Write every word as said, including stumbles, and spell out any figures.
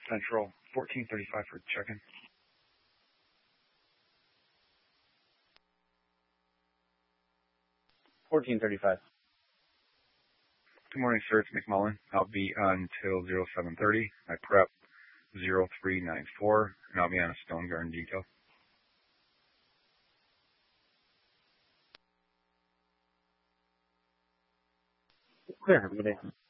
Central, fourteen thirty-five for check-in. fourteen thirty-five. Good morning, sir. It's McMullen. I'll be until zero seven thirty. I prep zero three nine four, and I'll be on a Stone Garden detail. Clear. Have a good day.